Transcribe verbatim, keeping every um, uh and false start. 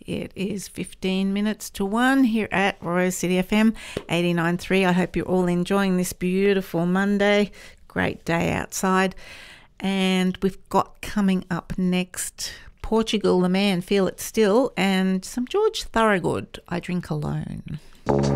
It is fifteen minutes to one here at Rose City F M eighty-nine point three. I hope you're all enjoying this beautiful Monday. Great day outside. And we've got coming up next Portugal the Man, Feel It Still, and some George Thorogood, I Drink Alone.